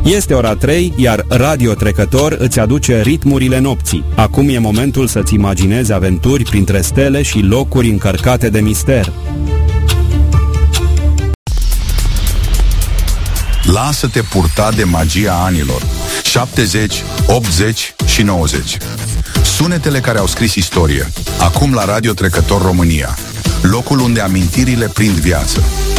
Este ora 3, iar Radio Trecător îți aduce ritmurile nopții. Acum e momentul să-ți imaginezi aventuri printre stele și locuri încărcate de mister. Lasă-te purta de magia anilor 70, 80 și 90. Sunetele care au scris istorie. Acum la Radio Trecător România, locul unde amintirile prind viață.